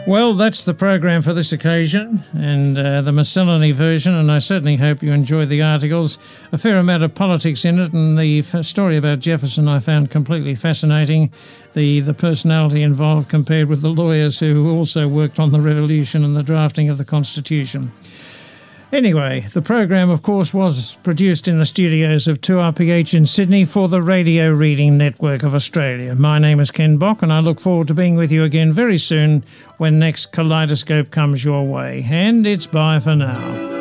Well, that's the program for this occasion, and the miscellany version, and I certainly hope you enjoyed the articles. A fair amount of politics in it, and the story about Jefferson I found completely fascinating. The personality involved compared with the lawyers who also worked on the revolution and the drafting of the Constitution. Anyway, the program, of course, was produced in the studios of 2RPH in Sydney for the Radio Reading Network of Australia. My name is Ken Bock, and I look forward to being with you again very soon when next Kaleidoscope comes your way. And it's bye for now.